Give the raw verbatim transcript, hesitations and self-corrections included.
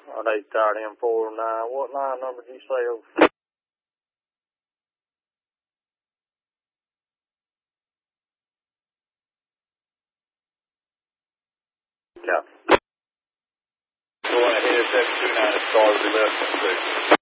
Are they starting four nine? What line number did you say? Over? Yeah. Go ahead, seven two nine, stars eleven six.